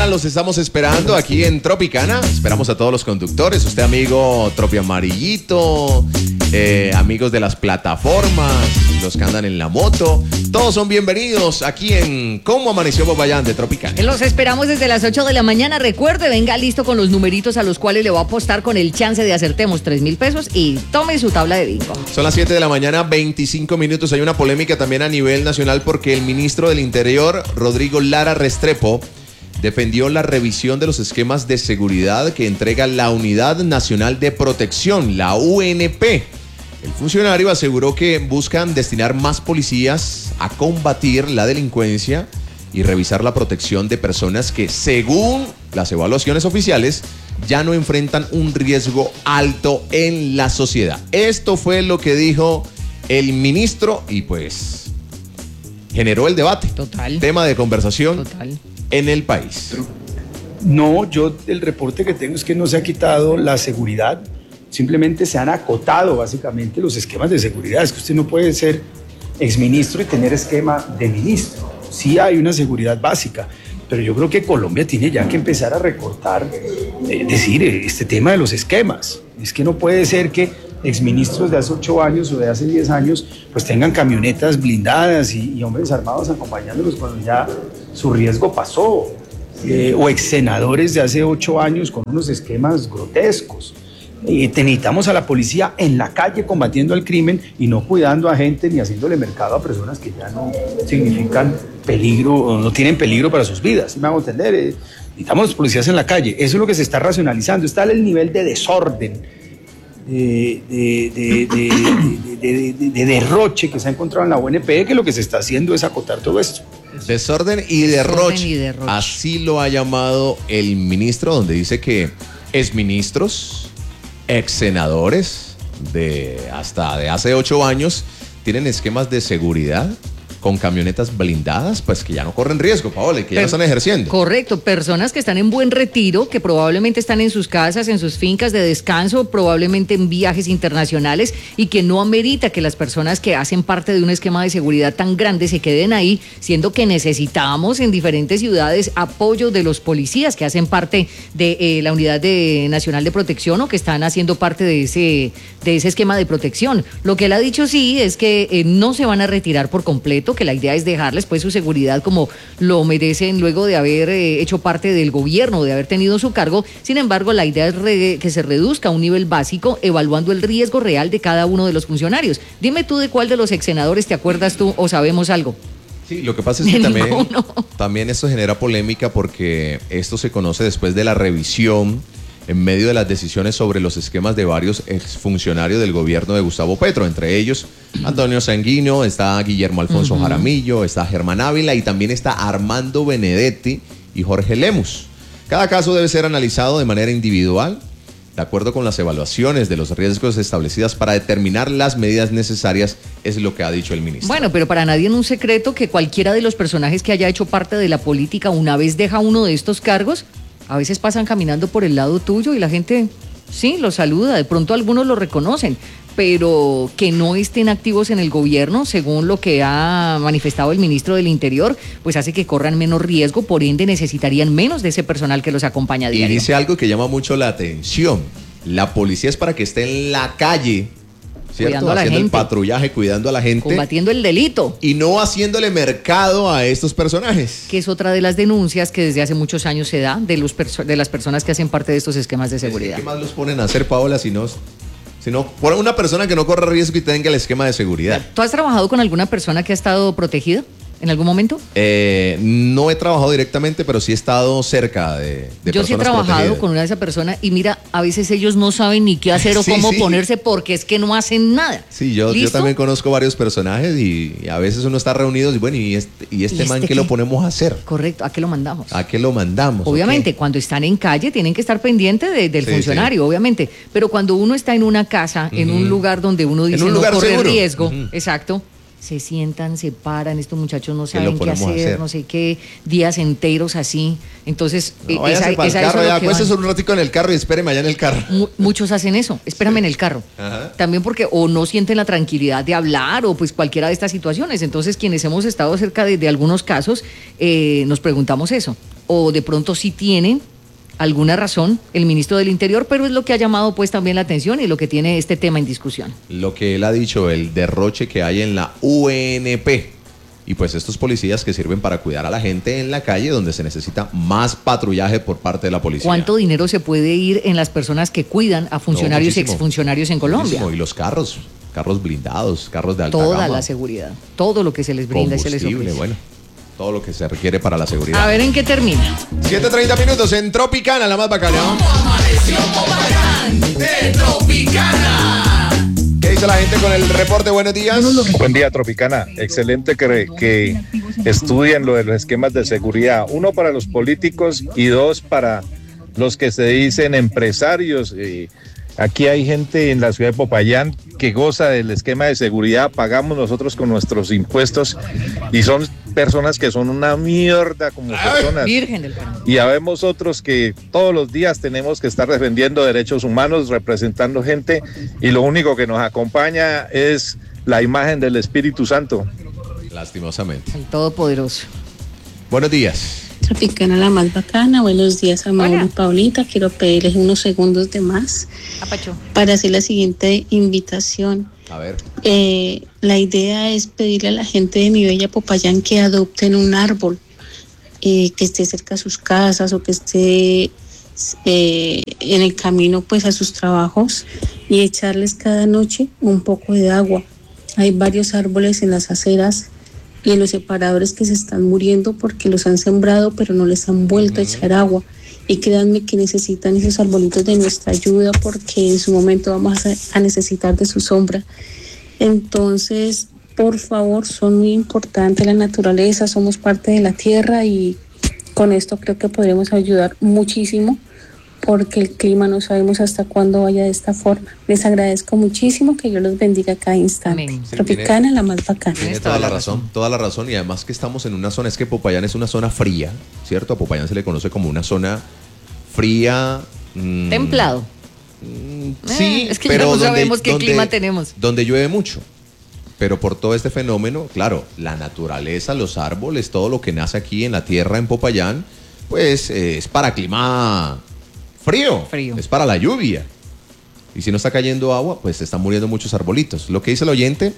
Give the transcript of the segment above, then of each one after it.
los estamos esperando aquí en Tropicana. Esperamos a todos los conductores, usted amigo Tropi Amarillito, amigos de las plataformas, los que andan en la moto. Todos son bienvenidos aquí en ¿Cómo amaneció Popayán de Tropicana? Los esperamos desde las 8 de la mañana. Recuerde, venga listo con los numeritos a los cuales le va a apostar con el chance de acertemos 3.000 pesos y tome su tabla de bingo. Son las 7 de la mañana, 25 minutos. Hay una polémica también a nivel nacional porque el ministro del Interior, Rodrigo Lara Restrepo, defendió la revisión de los esquemas de seguridad que entrega la Unidad Nacional de Protección, la UNP. El funcionario aseguró que buscan destinar más policías a combatir la delincuencia y revisar la protección de personas que, según las evaluaciones oficiales, ya no enfrentan un riesgo alto en la sociedad. Esto fue lo que dijo el ministro y pues generó el debate. Total. Tema de conversación. Total. En el país. No, yo el reporte que tengo es que no se ha quitado la seguridad, simplemente se han acotado básicamente los esquemas de seguridad. Es que usted no puede ser exministro y tener esquema de ministro. Sí hay una seguridad básica, pero yo creo que Colombia tiene ya que empezar a recortar, decir, este tema de los esquemas. Es que no puede ser que exministros de hace 8 años o de hace 10 años pues tengan camionetas blindadas y hombres armados acompañándolos cuando ya su riesgo pasó, o ex senadores de hace 8 años con unos esquemas grotescos. Necesitamos a la policía en la calle combatiendo el crimen y no cuidando a gente ni haciéndole mercado a personas que ya no significan peligro o no tienen peligro para sus vidas. ¿Sí me hago entender? Necesitamos los policías en la calle. Eso es lo que se está racionalizando. Está el nivel de desorden, de derroche que se ha encontrado en la UNP, que lo que se está haciendo es acotar todo esto. Desorden y derroche. Así lo ha llamado el ministro, donde dice que exministros, ex senadores hasta de hace 8 años tienen esquemas de seguridad con camionetas blindadas, pues que ya no corren riesgo, Paola, que ya no están ejerciendo. Correcto, personas que están en buen retiro, que probablemente están en sus casas, en sus fincas de descanso, probablemente en viajes internacionales y que no amerita que las personas que hacen parte de un esquema de seguridad tan grande se queden ahí, siendo que necesitamos en diferentes ciudades apoyo de los policías que hacen parte de la Unidad Nacional de Protección o que están haciendo parte de ese esquema de protección. Lo que él ha dicho sí es que no se van a retirar por completo, que la idea es dejarles pues su seguridad como lo merecen luego de haber hecho parte del gobierno, de haber tenido su cargo. Sin embargo, la idea es que se reduzca a un nivel básico, evaluando el riesgo real de cada uno de los funcionarios. Dime tú de cuál de los ex senadores te acuerdas tú o sabemos algo. Sí, lo que pasa es que también esto genera polémica porque esto se conoce después de la revisión en medio de las decisiones sobre los esquemas de varios exfuncionarios del gobierno de Gustavo Petro, entre ellos Antonio Sanguino, está Guillermo Alfonso Jaramillo, está Germán Ávila y también está Armando Benedetti y Jorge Lemus. Cada caso debe ser analizado de manera individual, de acuerdo con las evaluaciones de los riesgos establecidas para determinar las medidas necesarias, es lo que ha dicho el ministro. Bueno, pero para nadie es un secreto que cualquiera de los personajes que haya hecho parte de la política, una vez deja uno de estos cargos, a veces pasan caminando por el lado tuyo y la gente, sí, los saluda, de pronto algunos lo reconocen, pero que no estén activos en el gobierno, según lo que ha manifestado el ministro del Interior, pues hace que corran menos riesgo, por ende necesitarían menos de ese personal que los acompaña a diario. Y dice algo que llama mucho la atención, la policía es para que esté en la calle, ¿cierto? Cuidando a la haciendo gente. El patrullaje, cuidando a la gente. Combatiendo el delito. Y no haciéndole mercado a estos personajes. Que es otra de las denuncias que desde hace muchos años se da de las personas que hacen parte de estos esquemas de seguridad. ¿Qué más los ponen a hacer, Paola, si no por una persona que no corra riesgo y tenga el esquema de seguridad? ¿Tú has trabajado con alguna persona que ha estado protegida en algún momento? No he trabajado directamente, pero sí he estado cerca de personas. Yo sí he trabajado protegidas con una de esas personas y mira, a veces ellos no saben ni qué hacer o cómo ponerse porque es que no hacen nada. Sí, yo también conozco varios personajes y a veces uno está reunido y bueno, ¿y este man qué lo ponemos a hacer? Correcto, ¿a qué lo mandamos? ¿A qué lo mandamos? Obviamente, cuando están en calle tienen que estar pendientes del funcionario, obviamente, pero cuando uno está en una casa, en un lugar donde uno dice no corre seguro. Riesgo, exacto, se sientan, se paran, estos muchachos no saben qué hacer, no sé qué, días enteros así. Entonces, acuéstese un ratico en el carro y espéreme allá en el carro. Muchos hacen eso, espérame en el carro. Ajá. También porque o no sienten la tranquilidad de hablar o pues cualquiera de estas situaciones. Entonces, quienes hemos estado cerca de algunos casos, nos preguntamos eso. o de pronto sí tienen alguna razón el ministro del Interior, pero es lo que ha llamado pues también la atención y lo que tiene este tema en discusión. Lo que él ha dicho, el derroche que hay en la UNP. Y pues estos policías que sirven para cuidar a la gente en la calle donde se necesita más patrullaje por parte de la policía. ¿Cuánto dinero se puede ir en las personas que cuidan a funcionarios y exfuncionarios en Colombia? Muchísimo. Y los carros blindados, carros de alta gama. Toda la seguridad, todo lo que se les brinda y se les ofrece. Bueno, todo lo que se requiere para la seguridad. A ver en qué termina. 7:30 minutos en Tropicana, la más bacana. Amaneció Popayán de Tropicana. ¿Qué dice la gente con el reporte? Buenos días. Buen día, Tropicana. Excelente que estudien lo de los esquemas de seguridad. Uno, para los políticos, y dos, para los que se dicen empresarios. Aquí hay gente en la ciudad de Popayán que goza del esquema de seguridad, pagamos nosotros con nuestros impuestos y son personas que son una mierda como personas. Virgen del Carmen. Y habemos otros que todos los días tenemos que estar defendiendo derechos humanos, representando gente, y lo único que nos acompaña es la imagen del Espíritu Santo. Lastimosamente. El Todopoderoso. Buenos días. Tropicana, la más bacana. Buenos días a Mauro y Paulita. Quiero pedirles unos segundos de más para hacer la siguiente invitación. A ver. La idea es pedirle a la gente de mi bella Popayán que adopten un árbol que esté cerca de sus casas o que esté en el camino pues a sus trabajos, y echarles cada noche un poco de agua. Hay varios árboles en las aceras y en los separadores que se están muriendo porque los han sembrado pero no les han vuelto a echar agua, y créanme que necesitan esos arbolitos de nuestra ayuda porque en su momento vamos a necesitar de su sombra. Entonces, por favor, son muy importantes la naturaleza, somos parte de la tierra, y con esto creo que podremos ayudar muchísimo porque el clima no sabemos hasta cuándo vaya de esta forma. Les agradezco muchísimo, que Dios los bendiga a cada instante. Sí, Tropicana, la más bacana. Tiene toda la razón, y además que estamos en una zona, es que Popayán es una zona fría, ¿cierto? A Popayán se le conoce como una zona fría. Templado. Sí, es que pero ya no sabemos qué clima tenemos. Donde llueve mucho. Pero por todo este fenómeno, claro, la naturaleza, los árboles, todo lo que nace aquí en la tierra en Popayán, pues es para clima frío. Es para la lluvia. Y si no está cayendo agua, pues se están muriendo muchos arbolitos. Lo que dice el oyente,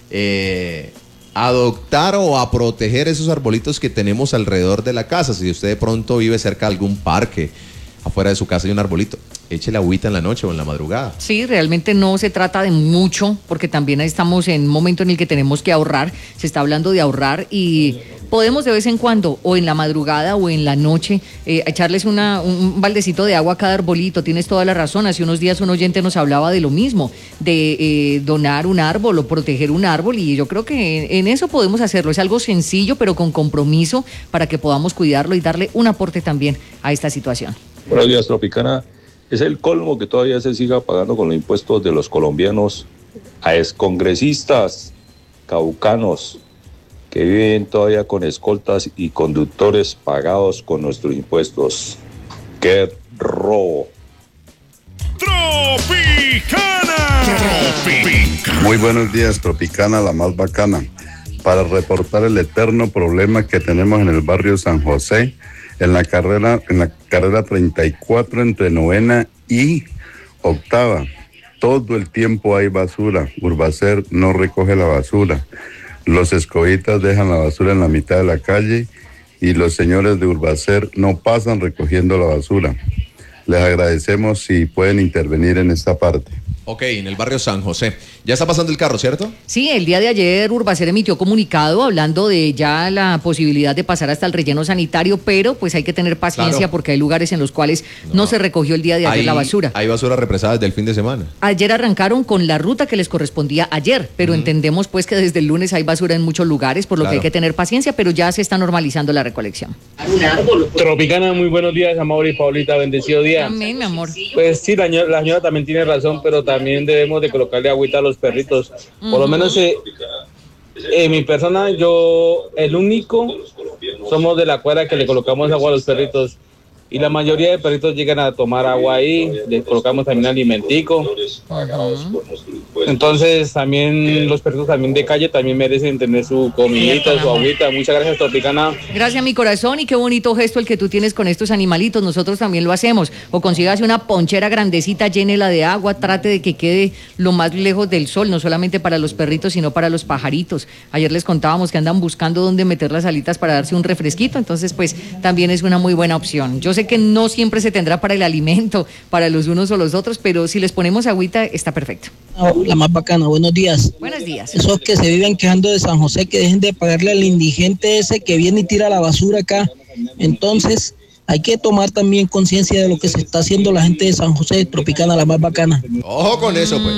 adoptar o a proteger esos arbolitos que tenemos alrededor de la casa. Si usted de pronto vive cerca de algún parque, afuera de su casa hay un arbolito, échele agüita en la noche o en la madrugada. Sí, realmente no se trata de mucho, porque también estamos en un momento en el que tenemos que ahorrar. Se está hablando de ahorrar y podemos de vez en cuando, o en la madrugada o en la noche, echarles un baldecito de agua a cada arbolito. Tienes toda la razón. Hace unos días un oyente nos hablaba de lo mismo, de donar un árbol o proteger un árbol, y yo creo que en eso podemos hacerlo. Es algo sencillo, pero con compromiso para que podamos cuidarlo y darle un aporte también a esta situación. Buenos días, Tropicana. Es el colmo que todavía se siga pagando con los impuestos de los colombianos a excongresistas caucanos que viven todavía con escoltas y conductores pagados con nuestros impuestos. ¡Qué robo! Tropicana. Muy buenos días, Tropicana, la más bacana. Para reportar el eterno problema que tenemos en el barrio San José, en la carrera 34 entre 9ª y 8ª. Todo el tiempo hay basura. Urbacer no recoge la basura. Los escobitas dejan la basura en la mitad de la calle y los señores de Urbacer no pasan recogiendo la basura. Les agradecemos si pueden intervenir en esta parte. Ok, en el barrio San José. Ya está pasando el carro, ¿cierto? Sí, el día de ayer Urbacer emitió comunicado hablando de ya la posibilidad de pasar hasta el relleno sanitario, pero pues hay que tener paciencia, claro, porque hay lugares en los cuales no se recogió el día de ayer la basura. Hay basura represada desde el fin de semana. Ayer arrancaron con la ruta que les correspondía ayer, pero entendemos pues que desde el lunes hay basura en muchos lugares, por lo que hay que tener paciencia, pero ya se está normalizando la recolección. Tropicana, muy buenos días, Amor y Paulita, bendecido día. Amén, mi amor. Pues sí, la señora también tiene razón, pero también debemos de colocarle agüita a los perritos. Por lo menos mi persona, yo, el único, somos de la cuadra que le colocamos agua a los perritos. Y la mayoría de perritos llegan a tomar agua ahí, les colocamos también alimentico. Entonces también los perritos también de calle también merecen tener su comidita, su agüita. Muchas gracias, Tropicana. Gracias, mi corazón, y qué bonito gesto el que tú tienes con estos animalitos. Nosotros también lo hacemos. O consígase una ponchera grandecita, llénela de agua, trate de que quede lo más lejos del sol, no solamente para los perritos, sino para los pajaritos. Ayer les contábamos que andan buscando dónde meter las alitas para darse un refresquito, entonces pues también es una muy buena opción. Yo sé que no siempre se tendrá para el alimento, para los unos o los otros, pero si les ponemos agüita, está perfecto. La más bacana, buenos días. Buenos días. Esos que se viven quejando de San José, que dejen de pagarle al indigente ese que viene y tira la basura acá. Entonces, hay que tomar también conciencia de lo que se está haciendo la gente de San José, Tropicana, la más bacana. Ojo con eso, pues.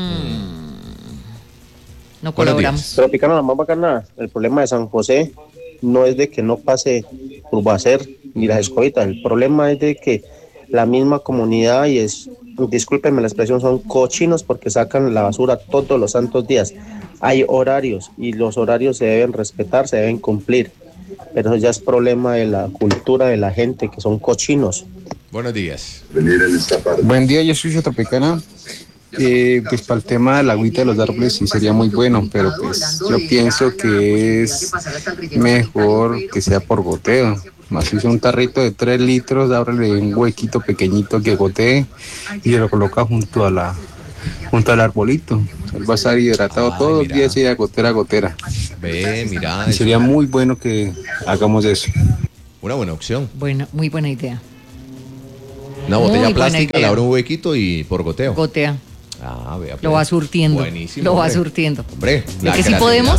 No colaboramos. Tropicana, la más bacana. El problema de San José no es de que no pase Urbacer ni las escobitas. El problema es de que la misma comunidad, y discúlpenme la expresión, son cochinos porque sacan la basura todos los santos días. Hay horarios y los horarios se deben respetar, se deben cumplir, pero eso ya es problema de la cultura de la gente, que son cochinos. Buenos días. Buen día, yo soy Tropicana. Pues para el tema de la agüita de los árboles sí sería muy bueno, pero pues yo pienso que es mejor que sea por goteo. Más hizo un tarrito de 3 litros, ábrele un huequito pequeñito que gotee y lo coloca junto al arbolito. Él va a estar hidratado todo el día, de gotera a gotera. Ve, mira. Y sería muy bueno que hagamos eso. Una buena opción. Muy buena idea. Una botella plástica, le abre un huequito y por goteo. Gotea. Ah, vea. Lo va surtiendo. Buenísimo. Lo va hombre. surtiendo. Hombre, ¿De que sí podemos?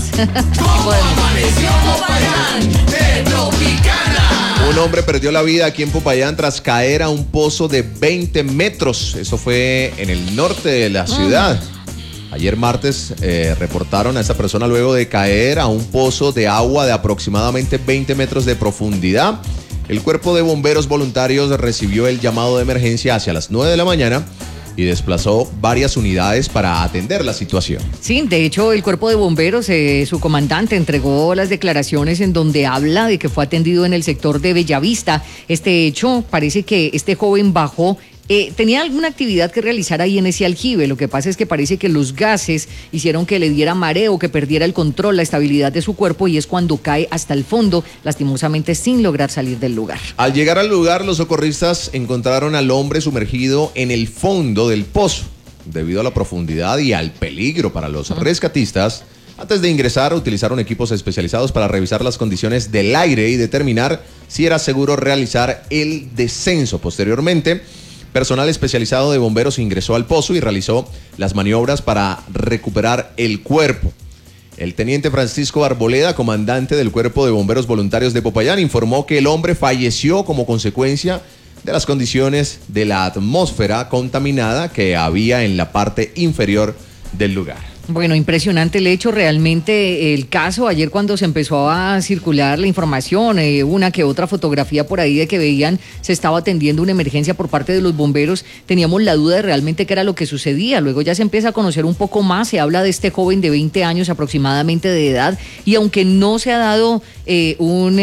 Un hombre perdió la vida aquí en Popayán tras caer a un pozo de 20 metros. Eso fue en el norte de la ciudad. Ayer martes reportaron a esta persona luego de caer a un pozo de agua de aproximadamente 20 metros de profundidad. El cuerpo de bomberos voluntarios recibió el llamado de emergencia hacia las 9 de la mañana y desplazó varias unidades para atender la situación. Sí, de hecho, el cuerpo de bomberos, su comandante entregó las declaraciones en donde habla de que fue atendido en el sector de Bellavista. Este hecho, parece que este joven bajó. Tenía alguna actividad que realizar ahí en ese aljibe. Lo que pasa es que parece que los gases hicieron que le diera mareo, que perdiera el control, la estabilidad de su cuerpo, y es cuando cae hasta el fondo, lastimosamente sin lograr salir del lugar. Al llegar al lugar, los socorristas encontraron al hombre sumergido en el fondo del pozo. Debido a la profundidad y al peligro para los rescatistas, antes de ingresar, utilizaron equipos especializados para revisar las condiciones del aire y determinar si era seguro realizar el descenso. Posteriormente, personal especializado de bomberos ingresó al pozo y realizó las maniobras para recuperar el cuerpo. El teniente Francisco Arboleda, comandante del Cuerpo de Bomberos Voluntarios de Popayán, informó que el hombre falleció como consecuencia de las condiciones de la atmósfera contaminada que había en la parte inferior del lugar. Bueno, impresionante el hecho, realmente el caso. Ayer cuando se empezó a circular la información, una que otra fotografía por ahí de que veían se estaba atendiendo una emergencia por parte de los bomberos, teníamos la duda de realmente qué era lo que sucedía. Luego ya se empieza a conocer un poco más, se habla de este joven de 20 años aproximadamente de edad, y aunque no se ha dado una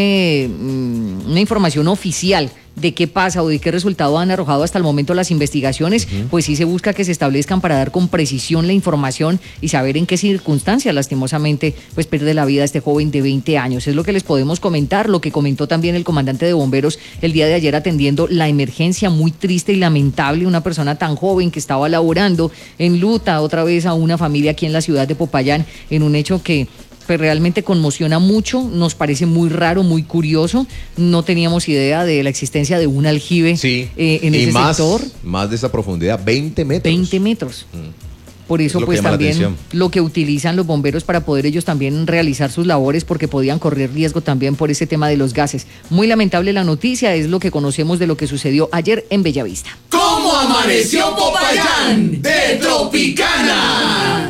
información oficial de qué pasa o de qué resultado han arrojado hasta el momento las investigaciones, pues sí se busca que se establezcan para dar con precisión la información y saber en qué circunstancias lastimosamente pues pierde la vida este joven de 20 años. Es lo que les podemos comentar, lo que comentó también el comandante de bomberos el día de ayer atendiendo la emergencia, muy triste y lamentable, una persona tan joven que estaba laborando enluta otra vez a una familia aquí en la ciudad de Popayán en un hecho que pues realmente conmociona mucho, nos parece muy raro, muy curioso. No teníamos idea de la existencia de un aljibe en ese sector. Más de esa profundidad, 20 metros. 20 metros. Por eso pues también lo que utilizan los bomberos para poder ellos también realizar sus labores, porque podían correr riesgo también por ese tema de los gases. Muy lamentable la noticia, es lo que conocemos de lo que sucedió ayer en Bellavista. ¿Cómo amaneció Popayán? De Tropicana.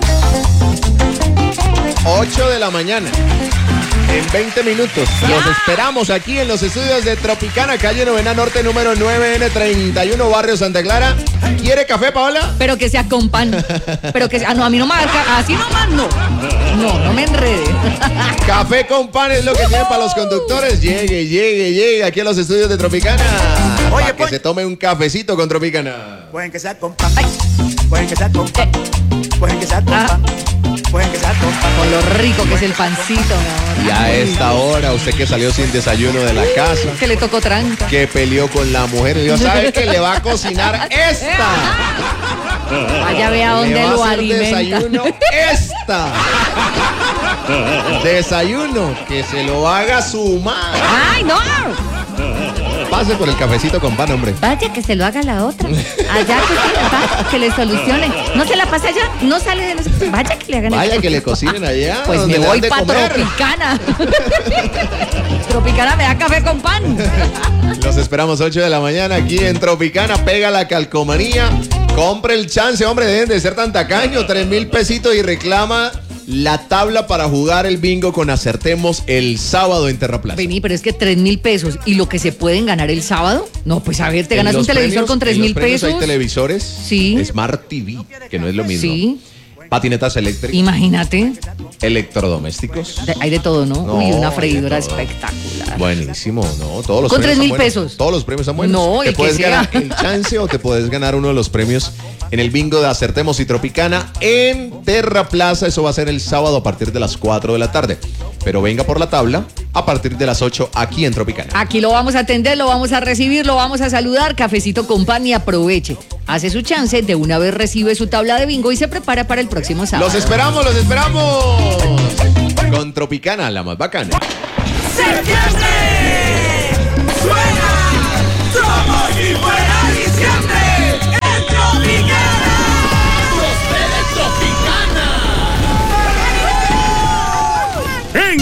8 de la mañana, en 20 minutos. Los esperamos aquí en los estudios de Tropicana, calle Novena Norte, número 9N31, barrio Santa Clara. ¿Quiere café, Paola? Pero que sea con pan. Pero que sea, no, a mí no me marca, así nomás no. No me enrede. Café con pan es lo que tienen para los conductores. Llegue aquí a los estudios de Tropicana. Oye, para que se tome un cafecito con Tropicana. Pueden que sea con pan. pueden que sea con pan, pueden que sea con pan, pueden que sea con pan. Con lo rico que es el pancito, mi amor. Y a esta hora, usted que salió sin desayuno de la casa, Que le tocó tranca. que peleó con la mujer, y dijo, ¿sabe que le va a cocinar esta? Vaya, vea dónde Le va a lo hacer alimenta. desayuno esta. Desayuno, que se lo haga su madre. ¡Ay, no! Pase por el cafecito con pan, hombre. Vaya, que se lo haga la otra. Allá que le solucione. No se la pasa allá, no sale de nosotros. Vaya que le hagan Vaya que le cocinen allá. Pues donde me le voy dan de para comer. Tropicana. Tropicana me da café con pan. Los esperamos 8 de la mañana aquí en Tropicana. Pega la calcomanía. Compre el chance, hombre. Dejen de ser tan tacaño. 3.000 pesitos y reclama la tabla para jugar el bingo con Acertemos el sábado en Terraplaza. Vení, pero es que 3.000 pesos y lo que se pueden ganar el sábado. No, pues a ver, te ganas un televisor con 3.000 pesos. Hay televisores. Sí. Smart TV, que no es lo mismo. Sí. Patinetas eléctricas. Imagínate. Electrodomésticos. Hay de todo, ¿no? No, Uy, una hay freidora de todo. espectacular. Buenísimo, ¿no? Todos los Con premios 3.000 son buenos. pesos. Todos los premios son buenos. No, te el que puedes sea. ganar el chance o te puedes ganar uno de los premios en el bingo de Acertemos y Tropicana en Terraplaza. Eso va a ser el sábado a partir de las 4 de la tarde. Pero venga por la tabla a partir de las 8 aquí en Tropicana. Aquí lo vamos a atender, lo vamos a recibir, lo vamos a saludar. Cafecito con pan y aproveche. Hace su chance, de una vez recibe su tabla de bingo y se prepara para el próximo sábado. ¡Los esperamos, los esperamos! Con Tropicana, la más bacana. ¡Septiembre!